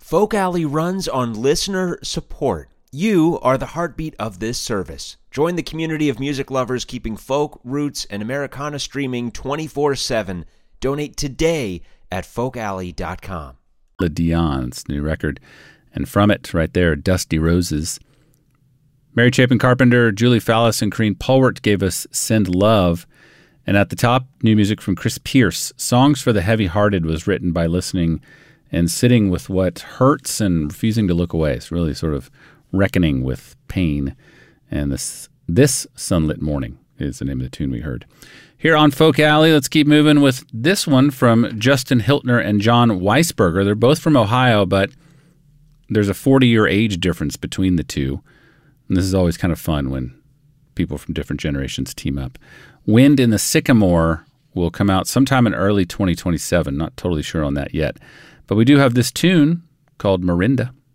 Folk Alley runs on listener support. You are the heartbeat of this service. Join the community of music lovers keeping folk, roots, and Americana streaming 24/7. Donate today at folkalley.com. Dion's new record. And from it, right there, Dusty Roses. Mary Chapin Carpenter, Julie Fallis, and Corrine Polwart gave us Send Love. And at the top, new music from Chris Pierce. Songs for the Heavy-Hearted was written by listening and sitting with what hurts and refusing to look away. It's really sort of reckoning with pain. And this Sunlit Morning is the name of the tune we heard. Here on Folk Alley, let's keep moving with this one from Justin Hiltner and John Weisberger. They're both from Ohio, but there's a 40-year age difference between the two. And this is always kind of fun when people from different generations team up. Wind in the Sycamore will come out sometime in early 2027. Not totally sure on that yet. But we do have this tune called Marinda.